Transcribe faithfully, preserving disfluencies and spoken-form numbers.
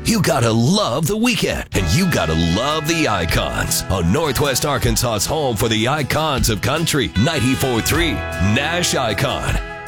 You gotta love the weekend, and you gotta love the Icons on Northwest Arkansas's home for the icons of country. ninety-four point three Nash Icon.